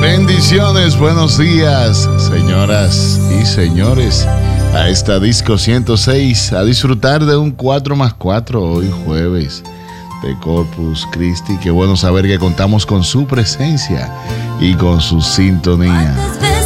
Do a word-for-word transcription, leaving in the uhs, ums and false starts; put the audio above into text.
Bendiciones, buenos días, señoras y señores, a esta Disco ciento seis, a disfrutar de un cuatro más cuatro hoy jueves de Corpus Christi. Qué bueno saber que contamos con su presencia y con su sintonía.